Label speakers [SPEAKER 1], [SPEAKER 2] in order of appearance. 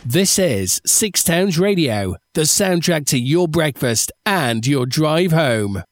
[SPEAKER 1] This is Six Towns Radio, the soundtrack to your breakfast and your drive home.